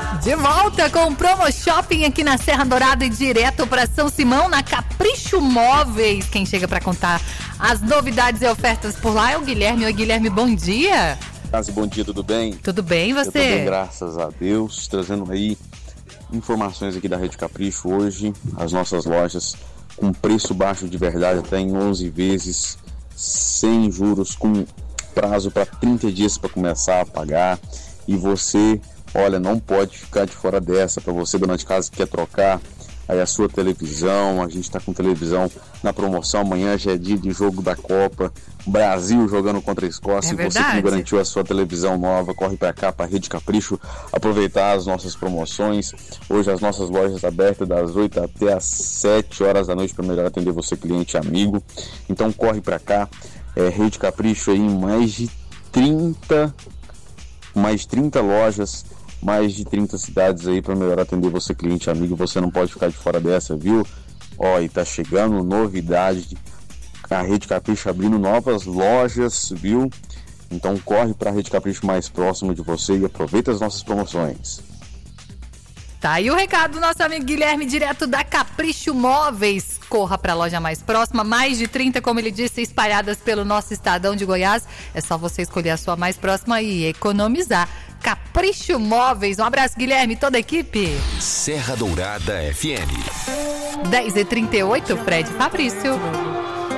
De volta com o Promo Shopping aqui na Serra Dourada e direto para São Simão, na Capricho Móveis. Quem chega para contar as novidades e ofertas por lá é o Guilherme. Oi, Guilherme, bom dia. Bom dia, tudo bem? Tudo bem, você? Eu tô bem, graças a Deus. Trazendo aí informações aqui da Rede Capricho hoje. As nossas lojas com preço baixo de verdade, até em 11 vezes, sem juros, com prazo para 30 dias para começar a pagar. E você... Olha, não pode ficar de fora dessa. Para você, dona de casa, que quer trocar aí a sua televisão, a gente está com televisão na promoção. Amanhã já é dia de jogo da Copa, Brasil jogando contra a Escócia. E você que não garantiu a sua televisão nova, corre para cá, para a Rede Capricho, aproveitar as nossas promoções. Hoje as nossas lojas abertas das 8 até as 7 horas da noite para melhor atender você, cliente amigo. Então corre para cá, Rede Capricho aí em mais de 30 lojas, mais de 30 cidades aí para melhor atender você, cliente amigo. Você não pode ficar de fora dessa, viu? Ó, e tá chegando novidade, a Rede Capricho abrindo novas lojas, viu? Então corre para a Rede Capricho mais próxima de você e aproveita as nossas promoções. Tá aí o recado do nosso amigo Guilherme, direto da Capricho Móveis. Corra para a loja mais próxima, mais de 30, como ele disse, espalhadas pelo nosso estadão de Goiás. É só você escolher a sua mais próxima e economizar. Capricho Móveis. Um abraço, Guilherme, toda a equipe. Serra Dourada FM. 10h38, Fred Fabrício.